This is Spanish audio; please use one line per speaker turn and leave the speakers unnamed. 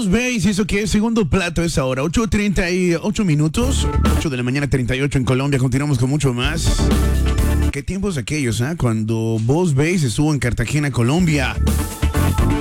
Boss Bass, eso que es segundo plato a esa hora, 8:38 minutos, 8 de la mañana 38 en Colombia, continuamos con mucho más. Qué tiempos aquellos, ¿ah? Cuando Boss Bass estuvo en Cartagena, Colombia.